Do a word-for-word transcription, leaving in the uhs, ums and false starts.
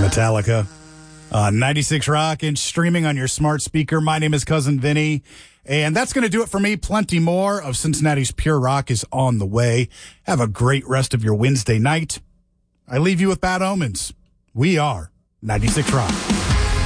Metallica. Uh, ninety-six Rock and streaming on your smart speaker. My name is Cousin Vinny, and that's going to do it for me. Plenty more of Cincinnati's Pure Rock is on the way. Have a great rest of your Wednesday night. I leave you with bad omens. We are ninety-six Rock.